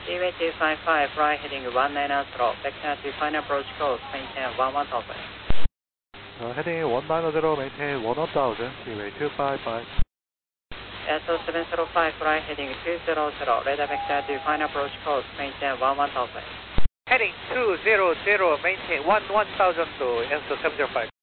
Seaway 255, fly heading 190, vector to final approach course, maintain 11,000. Heading 190, maintain 1000, Seaway 255. Airto 705, fly heading 200, radar vector to final approach course, maintain 11,000. Heading 200, maintain 1000 to Airto 705.